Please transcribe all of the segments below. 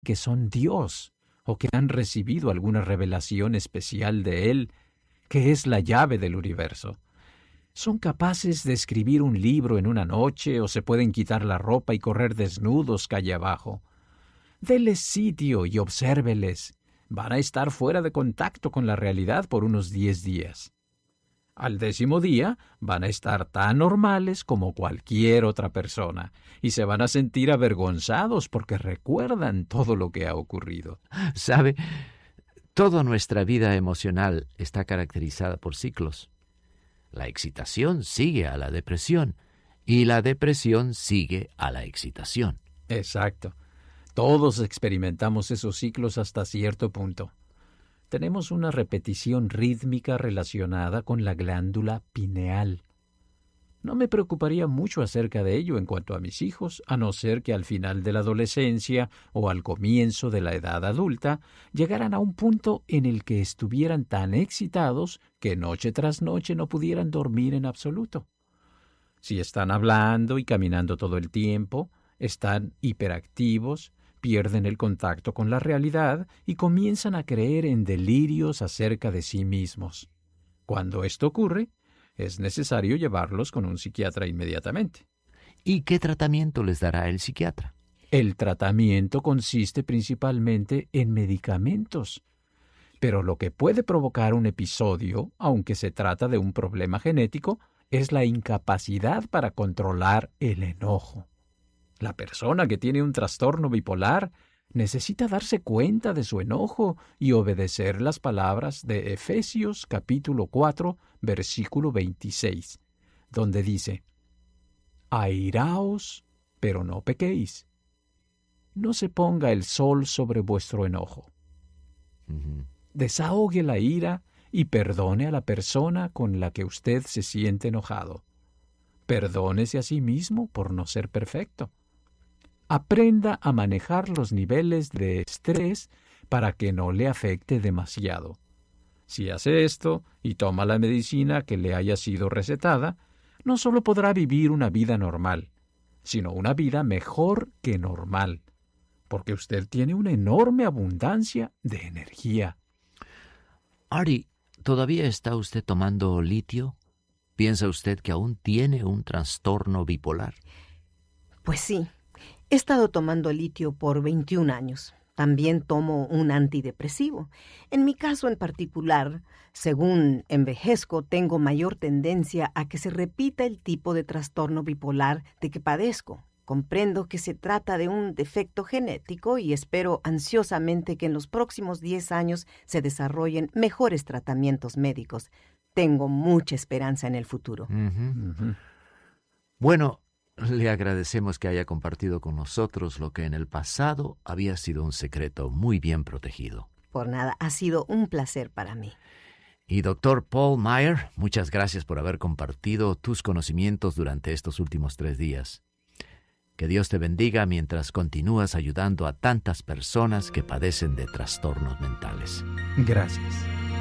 que son Dios o que han recibido alguna revelación especial de Él, que es la llave del universo. Son capaces de escribir un libro en una noche o se pueden quitar la ropa y correr desnudos calle abajo. Deles sitio y obsérveles. Van a estar fuera de contacto con la realidad por unos 10 días. Al 10º día van a estar tan normales como cualquier otra persona y se van a sentir avergonzados porque recuerdan todo lo que ha ocurrido. ¿Sabe? Toda nuestra vida emocional está caracterizada por ciclos. La excitación sigue a la depresión y la depresión sigue a la excitación. Exacto. Todos experimentamos esos ciclos hasta cierto punto. Tenemos una repetición rítmica relacionada con la glándula pineal. No me preocuparía mucho acerca de ello en cuanto a mis hijos, a no ser que al final de la adolescencia o al comienzo de la edad adulta llegaran a un punto en el que estuvieran tan excitados que noche tras noche no pudieran dormir en absoluto. Si están hablando y caminando todo el tiempo, están hiperactivos, pierden el contacto con la realidad y comienzan a creer en delirios acerca de sí mismos. Cuando esto ocurre, es necesario llevarlos con un psiquiatra inmediatamente. ¿Y qué tratamiento les dará el psiquiatra? El tratamiento consiste principalmente en medicamentos. Pero lo que puede provocar un episodio, aunque se trata de un problema genético, es la incapacidad para controlar el enojo. La persona que tiene un trastorno bipolar necesita darse cuenta de su enojo y obedecer las palabras de Efesios capítulo 4, versículo 26, donde dice: «Airaos, pero no pequéis. No se ponga el sol sobre vuestro enojo». Desahogue la ira y perdone a la persona con la que usted se siente enojado. Perdónese a sí mismo por no ser perfecto. Aprenda a manejar los niveles de estrés para que no le afecte demasiado. Si hace esto y toma la medicina que le haya sido recetada, no solo podrá vivir una vida normal, sino una vida mejor que normal, porque usted tiene una enorme abundancia de energía. Artie, ¿todavía está usted tomando litio? ¿Piensa usted que aún tiene un trastorno bipolar? Pues sí. He estado tomando litio por 21 años. También tomo un antidepresivo. En mi caso en particular, según envejezco, tengo mayor tendencia a que se repita el tipo de trastorno bipolar de que padezco. Comprendo que se trata de un defecto genético y espero ansiosamente que en los próximos 10 años se desarrollen mejores tratamientos médicos. Tengo mucha esperanza en el futuro. Bueno, le agradecemos que haya compartido con nosotros lo que en el pasado había sido un secreto muy bien protegido. Por nada, ha sido un placer para mí. Y Dr. Paul Meyer, muchas gracias por haber compartido tus conocimientos durante estos últimos 3 días. Que Dios te bendiga mientras continúas ayudando a tantas personas que padecen de trastornos mentales. Gracias.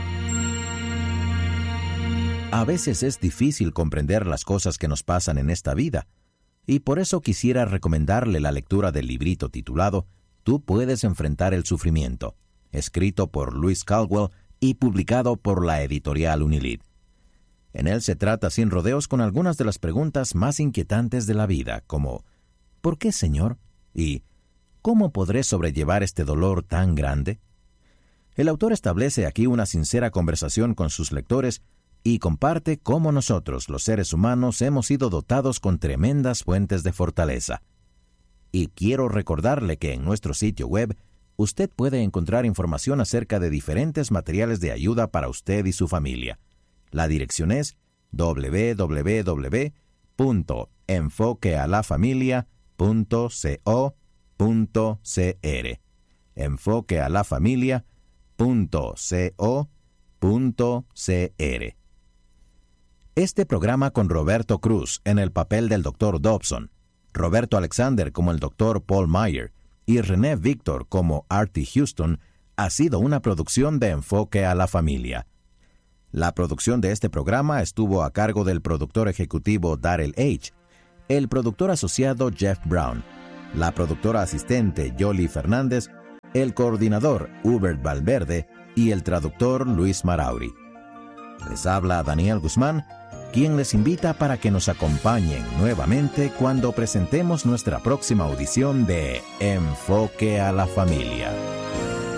A veces es difícil comprender las cosas que nos pasan en esta vida, y por eso quisiera recomendarle la lectura del librito titulado Tú puedes enfrentar el sufrimiento, escrito por Lewis Caldwell y publicado por la editorial Unilid. En él se trata sin rodeos con algunas de las preguntas más inquietantes de la vida, como ¿por qué, Señor? Y ¿cómo podré sobrellevar este dolor tan grande? El autor establece aquí una sincera conversación con sus lectores y comparte cómo nosotros, los seres humanos, hemos sido dotados con tremendas fuentes de fortaleza. Y quiero recordarle que en nuestro sitio web usted puede encontrar información acerca de diferentes materiales de ayuda para usted y su familia. La dirección es www.enfoquealafamilia.co.cr enfoquealafamilia.co.cr. Este programa con Roberto Cruz en el papel del Dr. Dobson, Roberto Alexander como el Dr. Paul Meyer y René Víctor como Artie Houston ha sido una producción de Enfoque a la Familia. La producción de este programa estuvo a cargo del productor ejecutivo Darrell H., el productor asociado Jeff Brown, la productora asistente Jolie Fernández el coordinador Hubert Valverde y el traductor Luis Marauri. Les habla Daniel Guzmán, quien les invita para que nos acompañen nuevamente cuando presentemos nuestra próxima audición de Enfoque a la Familia.